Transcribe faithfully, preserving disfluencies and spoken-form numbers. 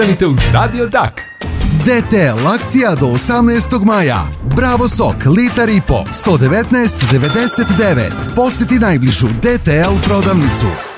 Ostanite uz Radio Dak. D T L akcija do osamnaestog maja. Bravo sok, litar i po, sto devetnaest devedeset devet. Posjeti najbližu D T L prodavnicu.